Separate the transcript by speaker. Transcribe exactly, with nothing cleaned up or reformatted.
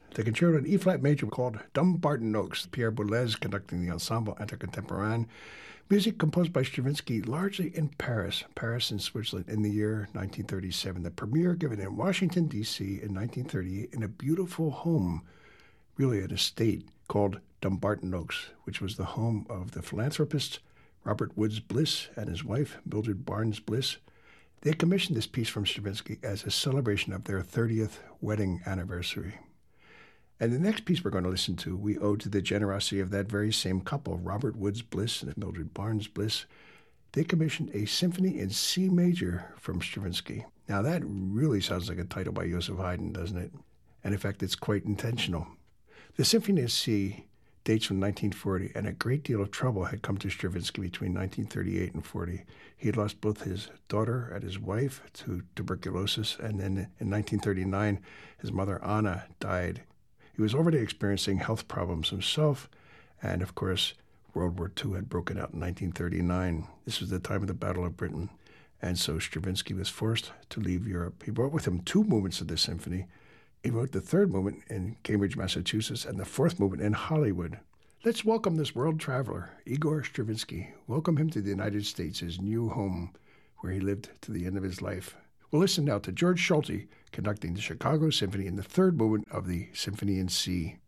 Speaker 1: The concerto in E-flat major called Dumbarton Oaks, Pierre Boulez conducting the Ensemble Intercontemporain. Music composed by Stravinsky largely in Paris, Paris and Switzerland in the year nineteen thirty-seven. The premiere given in Washington, D C in nineteen thirty-eight in a beautiful home, really an estate called Dumbarton Oaks, which was the home of the philanthropist Robert Woods Bliss and his wife, Mildred Barnes Bliss. They commissioned this piece from Stravinsky as a celebration of their thirtieth wedding anniversary. And the next piece we're going to listen to, we owe to the generosity of that very same couple, Robert Woods Bliss and Mildred Barnes Bliss. They commissioned a symphony in C major from Stravinsky. Now that really sounds like a title by Joseph Haydn, doesn't it? And in fact, it's quite intentional. The Symphony in C dates from nineteen forty, and a great deal of trouble had come to Stravinsky between nineteen thirty-eight and forty. He had lost both his daughter and his wife to tuberculosis, and then in nineteen thirty-nine, his mother Anna died. He was already experiencing health problems himself, and of course, World War Two had broken out in nineteen thirty-nine. This was the time of the Battle of Britain, and so Stravinsky was forced to leave Europe. He brought with him two movements of the symphony. He wrote the third movement in Cambridge, Massachusetts, and the fourth movement in Hollywood. Let's welcome this world traveler, Igor Stravinsky. Welcome him to the United States, his new home, where he lived to the end of his life. We'll listen now to George Solti conducting the Chicago Symphony in the third movement of the Symphony in C.